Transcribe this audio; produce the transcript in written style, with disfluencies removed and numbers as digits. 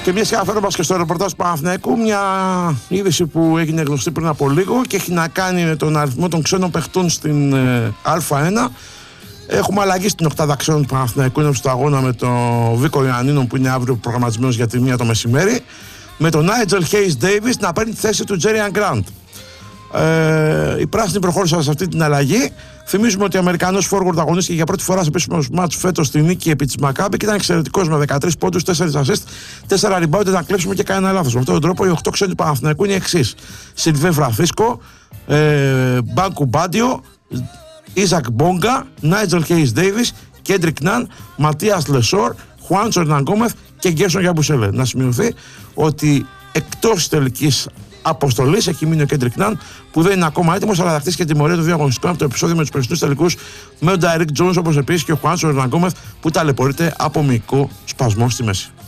Και μια και αναφέρομαι και στο ρεπορτάζ του Παναθηναϊκού, μια είδηση που έγινε γνωστή πριν από λίγο και έχει να κάνει με τον αριθμό των ξένων παιχτών στην Α1. Έχουμε αλλαγή στην οκτάδα ξένων του Παναθηναϊκού ενώπιον του αγώνα με τον Βίκο Ιωαννίνων που είναι αύριο προγραμματισμένος για τη 1 το μεσημέρι, με τον Νάιτζελ Χέις Ντέιβις να παίρνει τη θέση του Τζέριαν Γκραντ. Οι πράσινοι προχώρησαν σε αυτή την αλλαγή. Θυμίζουμε ότι ο Αμερικανός forward αγωνίστηκε για πρώτη φορά σε επίσημο μάτς φέτος στη νίκη επί της Μακάμπη και ήταν εξαιρετικός με 13 πόντους, 4 assist, 4 rebound, ένα κλέψιμο και κανένα λάθος. Με αυτόν τον τρόπο οι 8 ξένοι του Παναθηναϊκού είναι οι εξής: Σιλβέ Φρανσίσκο, Μπάνκου Μπάντιο, Ιζακ Μπόγκα, Νάιτζελ Χέις Ντέιβις, Κέντρικ Ναν, Ματίας Λεσόρ, Χουάντσο Ερναγκόμεθ και Γκέρσον Γιαμπουσέλε. Να σημειωθεί ότι εκτός τελικής αποστολής έχει μείνει ο Κέντρικ Ναν, που δεν είναι ακόμα έτοιμος, αλλά θα χτίσει και τη μορία των δύο αγωνιστικών από το επεισόδιο με τους περσινούς τελικούς με τον Ντάιρικ Τζόνς, όπως επίσης και ο Χουάντσο Ερναγκόμεθ που ταλαιπωρείται από μυϊκό σπασμό στη μέση.